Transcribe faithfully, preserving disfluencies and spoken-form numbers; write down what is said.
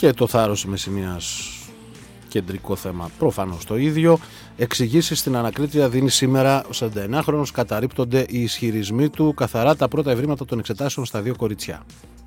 Και το θάρρος Μεσσηνίας, κεντρικό θέμα προφανώς το ίδιο. Εξηγήσεις στην ανακρίτρια δίνει σήμερα ο σαράντα εννιάχρονος, καταρρίπτονται οι ισχυρισμοί του, καθαρά τα πρώτα ευρήματα των εξετάσεων στα δύο κοριτσιά.